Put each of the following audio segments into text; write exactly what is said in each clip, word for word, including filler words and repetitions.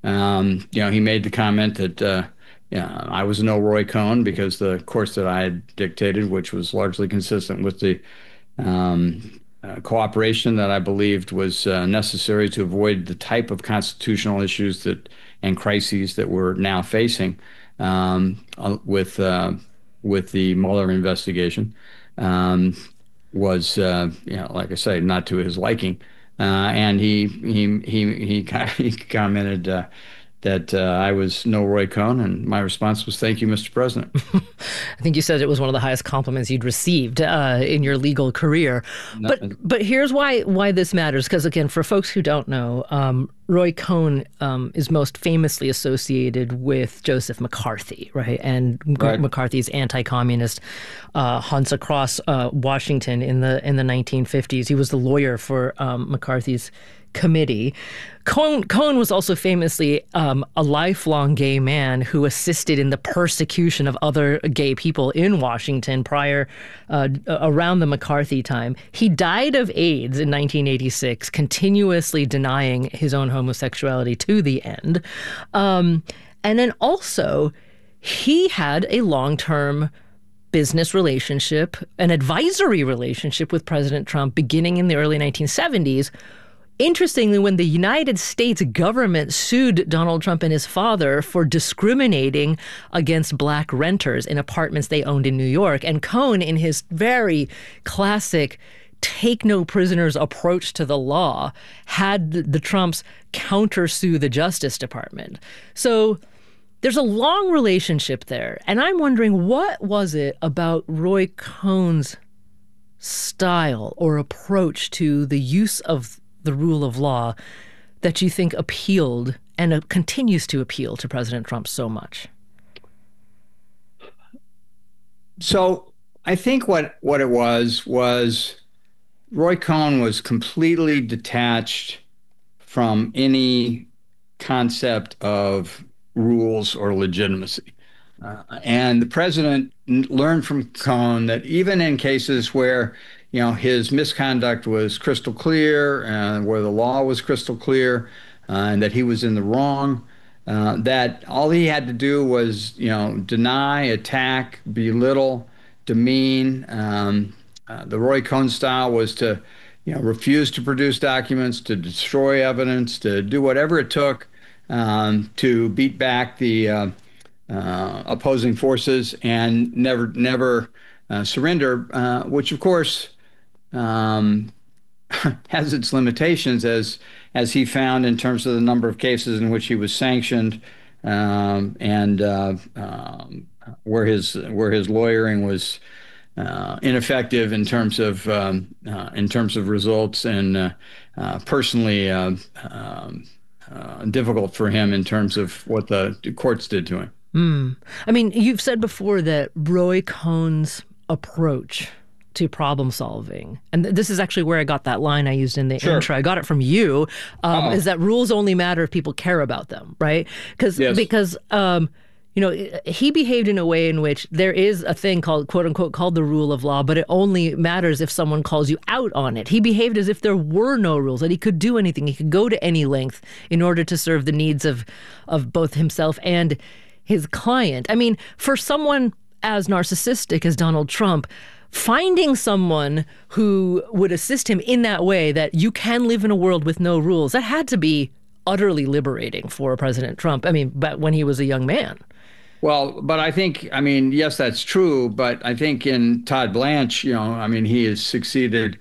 Um, you know, he made the comment that uh, yeah, I was no Roy Cohn because the course that I had dictated, which was largely consistent with the um, uh, cooperation that I believed was uh, necessary to avoid the type of constitutional issues that and crises that we're now facing um, uh, with uh, with the Mueller investigation. Um, was uh, you know, like I say, not to his liking, uh, and he he he he, he commented uh, that uh, I was no Roy Cohn, and my response was, "Thank you, Mister President." I think you said it was one of the highest compliments you'd received uh, in your legal career. No, But but here's why why this matters. Because again, for folks who don't know, um, Roy Cohn um, is most famously associated with Joseph McCarthy, right? And right. McCarthy's anti-communist uh, hunts across uh, Washington in the in the nineteen fifties. He was the lawyer for um, McCarthy's committee. Cohn, Cohn was also famously um, a lifelong gay man who assisted in the persecution of other gay people in Washington prior, uh, around the McCarthy time. He died of AIDS in nineteen eighty-six, continuously denying his own homosexuality to the end. Um, and then also, he had a long-term business relationship, an advisory relationship with President Trump beginning in the early nineteen seventies. Interestingly, when the United States government sued Donald Trump and his father for discriminating against black renters in apartments they owned in New York, and Cohn, in his very classic take no prisoners approach to the law, had the, the Trumps countersue the Justice Department. So there's a long relationship there. And I'm wondering, what was it about Roy Cohn's style or approach to the use of the rule of law that you think appealed and uh, continues to appeal to President Trump so much? So I think what what it was was Roy Cohn was completely detached from any concept of rules or legitimacy. Uh, and the president learned from Cohn that even in cases where, you know, his misconduct was crystal clear, and where the law was crystal clear, uh, and that he was in the wrong, uh, that all he had to do was, you know, deny, attack, belittle, demean. Um, uh, the Roy Cohn style was to, you know, refuse to produce documents, to destroy evidence, to do whatever it took um, to beat back the uh, uh, opposing forces and never, never uh, surrender, uh, which of course um, has its limitations, as as he found in terms of the number of cases in which he was sanctioned, um, and uh, um, where his where his lawyering was uh, ineffective in terms of um, uh, in terms of results, and uh, uh, personally uh, um, uh, difficult for him in terms of what the courts did to him. Mm. I mean, you've said before that Roy Cohn's approach to problem solving, and this is actually where I got that line I used in the Sure. intro. I got it from you. Um, Oh. is that rules only matter if people care about them, right? Because Yes. because um, you know, he behaved in a way in which there is a thing called, quote unquote, called the rule of law, but it only matters if someone calls you out on it. He behaved as if there were no rules, that he could do anything. He could go to any length in order to serve the needs of of both himself and his client. I mean, for someone as narcissistic as Donald Trump, finding someone who would assist him in that way, that you can live in a world with no rules, that had to be utterly liberating for President Trump. I mean, but when he was a young man. Well, but I think, I mean, yes, that's true. But I think in Todd Blanche, you know, I mean, he has succeeded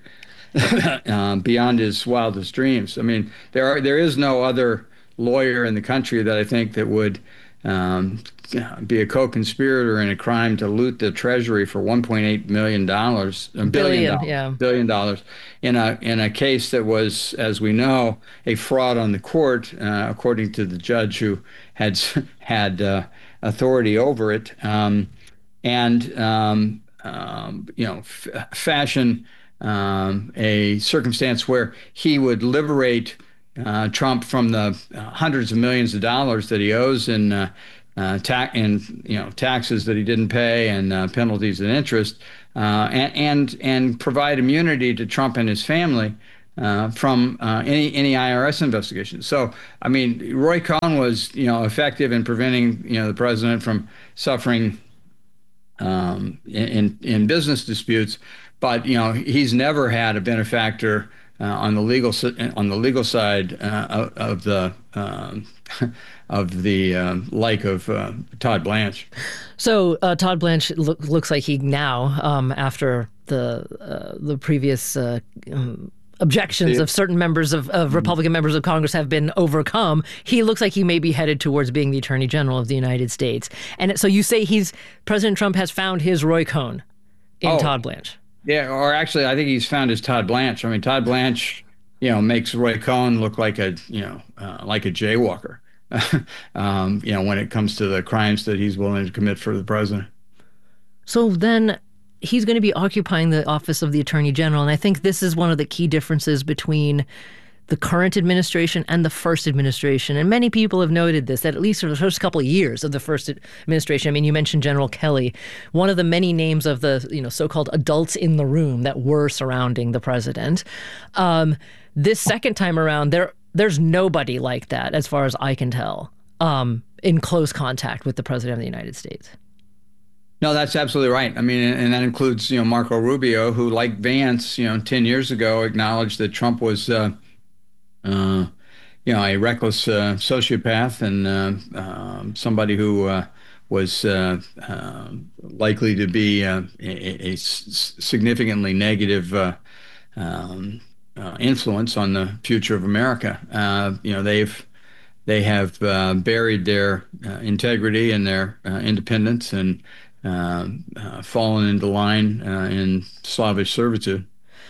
uh, beyond his wildest dreams. I mean, there are there is no other lawyer in the country that I think that would um, be a co-conspirator in a crime to loot the Treasury for one point eight million dollars, a billion Billion, dollars, yeah. billion dollars, in a in a case that was, as we know, a fraud on the court, uh, according to the judge who had had uh, authority over it, um, and um, um, you know, f fashion um, a circumstance where he would liberate uh, Trump from the uh, hundreds of millions of dollars that he owes in uh, uh, tax and you know taxes that he didn't pay, and uh, penalties and interest, uh, and, and and provide immunity to Trump and his family. uh, from uh, any any I R S investigation. So, I mean, Roy Cohn was, you know, effective in preventing, you know, the president from suffering um, in in business disputes, but you know, he's never had a benefactor uh, on the legal on the legal side uh, of, of the um, of the uh, like of uh, Todd Blanche. So uh, Todd Blanche lo- looks like he now, um, after the uh, the previous uh, um, objections of certain members of, of Republican members of Congress have been overcome, he looks like he may be headed towards being the Attorney General of the United States. And so you say he's President Trump has found his Roy Cohn in Oh, Todd Blanche. yeah, or actually, I think he's found his Todd Blanche. I mean, Todd Blanche, you know, makes Roy Cohn look like a, you know, uh, like a jaywalker. um, you know, when it comes to the crimes that he's willing to commit for the president. So then he's going to be occupying the office of the Attorney General. And I think this is one of the key differences between the current administration and the first administration. And many people have noted this, that at least for the first couple of years of the first administration, I mean, you mentioned General Kelly, one of the many names of the, you know, so-called adults in the room that were surrounding the president. Um, this second time around, there there's nobody like that, as far as I can tell, um, in close contact with the president of the United States. No, that's absolutely right. I mean, and that includes, you know, Marco Rubio, who, like Vance, you know, ten years ago acknowledged that Trump was, uh, uh, you know, a reckless uh, sociopath and uh, um, somebody who uh, was uh, uh, likely to be uh, a, a significantly negative uh, um, uh, influence on the future of America. Uh, you know, they've they have uh, buried their uh, integrity and their uh, independence and Uh, uh, fallen into line uh, in slavish servitude.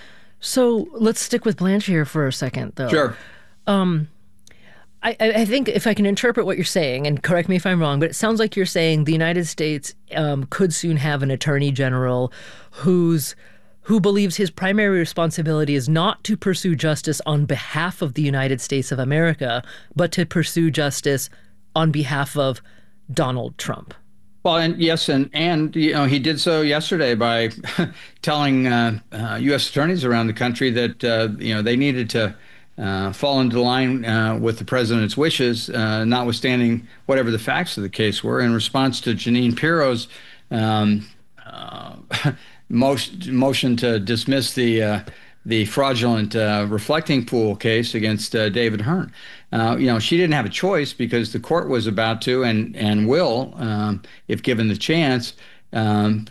So let's stick with Blanche here for a second, though. Sure. Um, I, I think if I can interpret what you're saying, and correct me if I'm wrong, but it sounds like you're saying the United States um, could soon have an attorney general who's who believes his primary responsibility is not to pursue justice on behalf of the United States of America, but to pursue justice on behalf of Donald Trump. Well, and yes, and and you know, he did so yesterday by telling uh, uh, U S attorneys around the country that uh, you know, they needed to uh, fall into line uh, with the president's wishes, uh, notwithstanding whatever the facts of the case were. In response to Jeanine Pirro's um, uh, motion, motion to dismiss the uh, the fraudulent uh, reflecting pool case against uh, David Hearn. Uh, you know, she didn't have a choice because the court was about to and and will, um, if given the chance, um,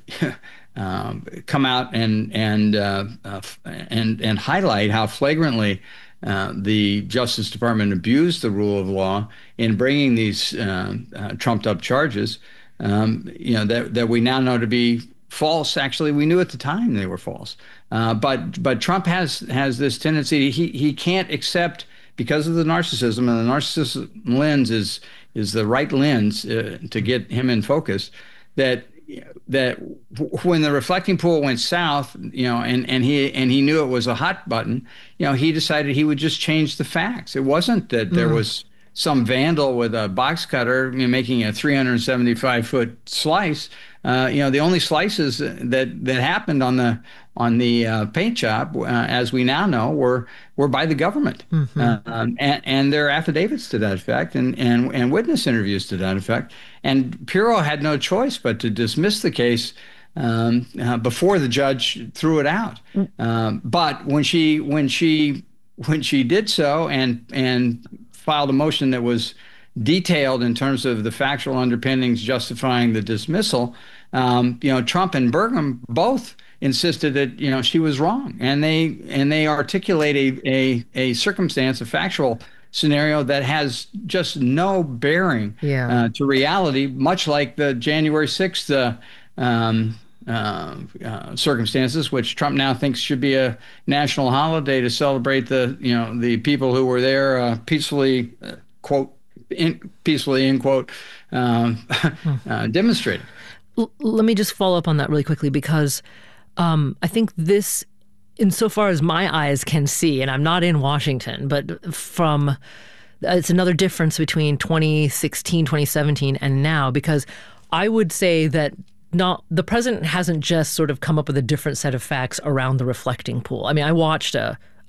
um, come out and and uh, uh, and and highlight how flagrantly uh, the Justice Department abused the rule of law in bringing these uh, uh, trumped-up charges. Um, you know, that that we now know to be false. Actually, we knew at the time they were false. Uh, but but Trump has has this tendency. He he can't accept, because of the narcissism, and the narcissism lens is is the right lens uh, to get him in focus. That that when the reflecting pool went south, you know, and and he and he knew it was a hot button, you know, he decided he would just change the facts. It wasn't that there mm. was some vandal with a box cutter, you know, making a three hundred seventy-five foot slice. Uh, you know, the only slices that that happened on the on the uh, paint job, uh, as we now know, were were by the government, mm-hmm. uh, um, and, and there are affidavits to that effect, and and and witness interviews to that effect. And Pirro had no choice but to dismiss the case um, uh, before the judge threw it out. Mm. Um, but when she when she when she did so and and filed a motion that was detailed in terms of the factual underpinnings justifying the dismissal, um, you know, Trump and Burgum both insisted that, you know, she was wrong, and they and they articulate a a, a circumstance, a factual scenario that has just no bearing yeah. uh, to reality, much like the January sixth uh, um, uh, uh, circumstances, which Trump now thinks should be a national holiday to celebrate the, you know, the people who were there uh, peacefully, uh, quote, in, peacefully, in quote, um, uh, demonstrating. L- let me just follow up on that really quickly, because um, I think this, insofar as my eyes can see, and I'm not in Washington, but from, it's another difference between twenty sixteen, twenty seventeen, and now, because I would say that not the president hasn't just sort of come up with a different set of facts around the reflecting pool. I mean, I watched a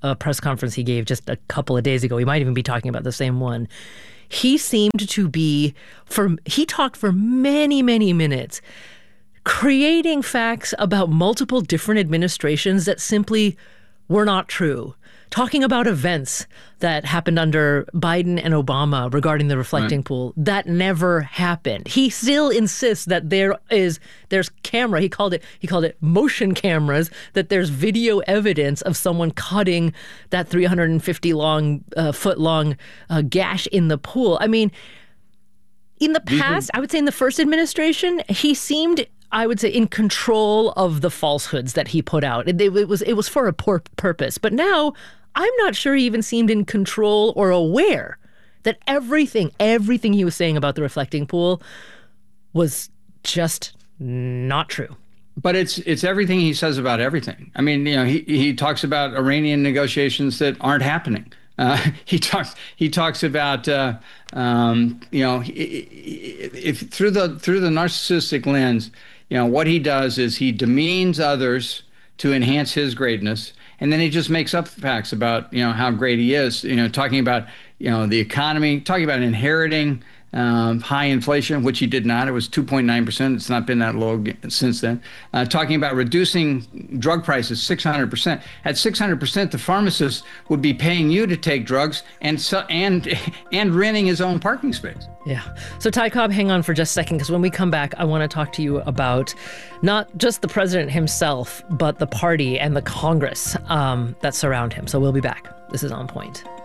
a press conference he gave just a couple of days ago. We might even be talking about the same one. He seemed to be, for he talked for many, many minutes, creating facts about multiple different administrations that simply were not true. Talking about events that happened under Biden and Obama regarding the reflecting right. pool that never happened. He still insists that there is there's camera. He called it he called it motion cameras. That there's video evidence of someone cutting that three hundred fifty long uh, foot long uh, gash in the pool. I mean, in the past, I would say in the first administration, he seemed, I would say, in control of the falsehoods that he put out. It, it was it was for a poor purpose. But now, I'm not sure he even seemed in control or aware that everything, everything he was saying about the reflecting pool was just not true. But it's it's everything he says about everything. I mean, you know, he he talks about Iranian negotiations that aren't happening. Uh, he talks he talks about uh, um, you know, if through the through the narcissistic lens, you know, what he does is he demeans others to enhance his greatness. And then he just makes up facts about, you know, how great he is, you know, talking about, you know, the economy, talking about inheriting um, high inflation, which he did not. It was two point nine percent. It's not been that low since then. Uh, talking about reducing drug prices six hundred percent. At six hundred percent, the pharmacist would be paying you to take drugs and so, and and renting his own parking space. Yeah. So Ty Cobb, hang on for just a second, because when we come back, I want to talk to you about not just the president himself, but the party and the Congress um, that surround him. So we'll be back. This is On Point.